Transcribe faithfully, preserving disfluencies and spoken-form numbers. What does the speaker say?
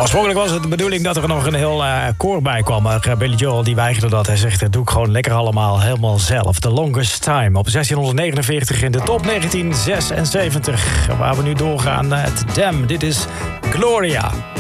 Oorspronkelijk was het de bedoeling dat er nog een heel uh, koor bij kwam. Maar Billy Joel die weigerde dat. Hij zegt, dat doe ik gewoon lekker allemaal helemaal zelf. The Longest Time op zestienhonderdnegenenveertig in de top negentien zesenzeventig. Waar we nu doorgaan met Damn. Dit is Gloria.